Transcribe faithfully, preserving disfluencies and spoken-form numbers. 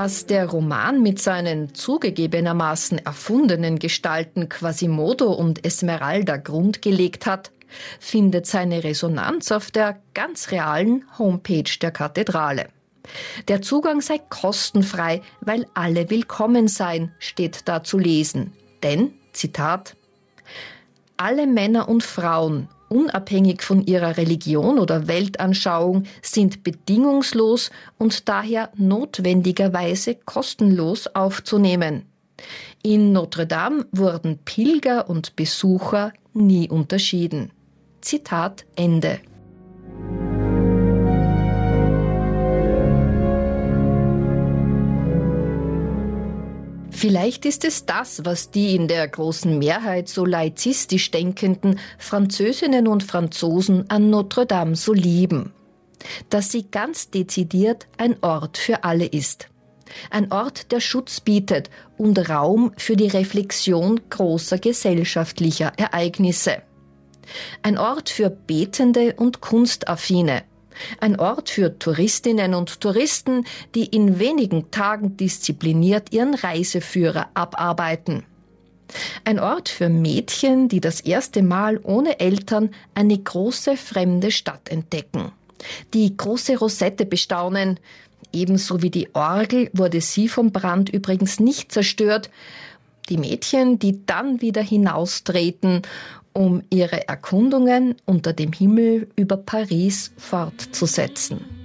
Was der Roman mit seinen zugegebenermaßen erfundenen Gestalten Quasimodo und Esmeralda grundgelegt hat, findet seine Resonanz auf der ganz realen Homepage der Kathedrale. Der Zugang sei kostenfrei, weil alle willkommen seien, steht da zu lesen. Denn, Zitat, alle Männer und Frauen, unabhängig von ihrer Religion oder Weltanschauung, sind bedingungslos und daher notwendigerweise kostenlos aufzunehmen. In Notre Dame wurden Pilger und Besucher nie unterschieden. Zitat Ende. Vielleicht ist es das, was die in der großen Mehrheit so laizistisch denkenden Französinnen und Franzosen an Notre Dame so lieben. Dass sie ganz dezidiert ein Ort für alle ist. Ein Ort, der Schutz bietet und Raum für die Reflexion großer gesellschaftlicher Ereignisse. Ein Ort für Betende und Kunstaffine. Ein Ort für Touristinnen und Touristen, die in wenigen Tagen diszipliniert ihren Reiseführer abarbeiten. Ein Ort für Mädchen, die das erste Mal ohne Eltern eine große fremde Stadt entdecken. Die große Rosette bestaunen. Ebenso wie die Orgel wurde sie vom Brand übrigens nicht zerstört. Die Mädchen, die dann wieder hinaustreten, um ihre Erkundungen unter dem Himmel über Paris fortzusetzen.